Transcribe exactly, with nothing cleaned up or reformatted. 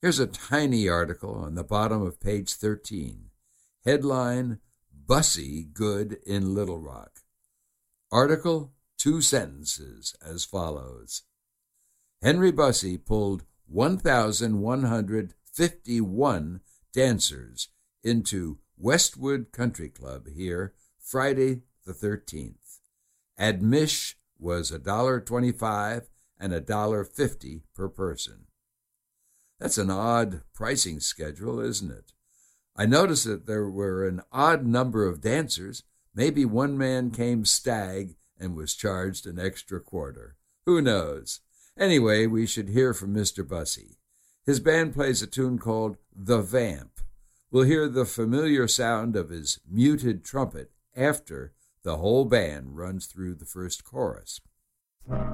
Here's a tiny article on the bottom of page thirteen. Headline, Bussey Good in Little Rock. Article, two sentences as follows. Henry Bussey pulled one thousand one hundred fifty-one dancers into Westwood Country Club here Friday the thirteenth. Admish was one dollar twenty-five and one dollar fifty per person. That's an odd pricing schedule, isn't it? I noticed that there were an odd number of dancers. Maybe one man came stag and was charged an extra quarter. Who knows? Anyway, we should hear from Mister Bussey. His band plays a tune called The Vamp. We'll hear the familiar sound of his muted trumpet after the whole band runs through the first chorus.